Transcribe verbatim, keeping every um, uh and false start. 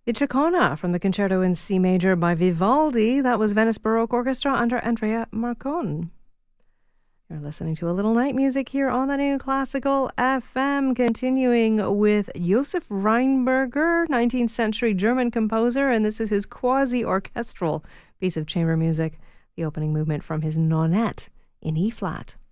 The Ciccona from the Concerto in C Major by Vivaldi. That was Venice Baroque Orchestra under Andrea Marcon. You're listening to a little night music here on the New Classical F M, continuing with Josef Rheinberger, nineteenth century German composer, and this is his quasi-orchestral piece of chamber music, the opening movement from his Nonette in E-flat.